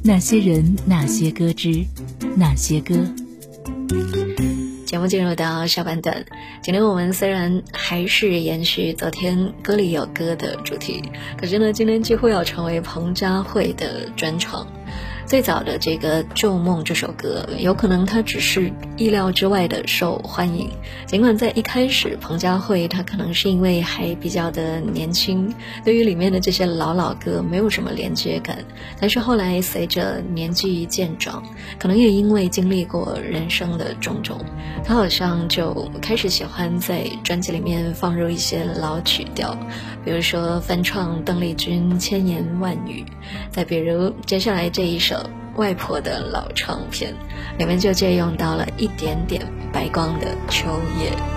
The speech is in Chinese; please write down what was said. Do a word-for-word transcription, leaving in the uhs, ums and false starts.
那些人，那些歌之那些歌。 节目进入到下半段，今天我们虽然还是延续昨天歌里有歌的主题，可是呢，今天几乎要成为彭佳慧的专场。最早的这个《旧梦》这首歌，有可能它只是意料之外的受欢迎。尽管在一开始，彭佳慧她可能是因为还比较的年轻，对于里面的这些老老歌没有什么连接感，但是后来随着年纪渐长，可能也因为经历过人生的种种，她好像就开始喜欢在专辑里面放入一些老曲调，比如说翻唱邓丽君《千言万语》，再比如接下来这一首外婆的老唱片，里面就借用到了一点点白光的秋叶。